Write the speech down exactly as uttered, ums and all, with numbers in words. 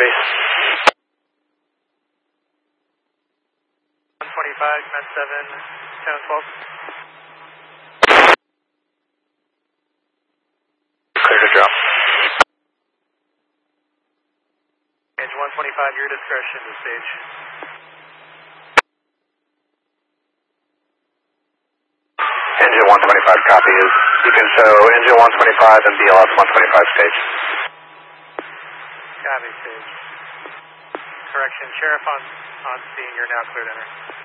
base. one twenty-five, Met seven, ten twelve. Clear to drop. Engine one twenty-five, your discretion to stage. Engine one twenty-five copy is, you can show engine one twenty-five and B L S one twenty-five stage. Copy, stage. Correction, Sheriff on, on scene, you're now cleared to enter.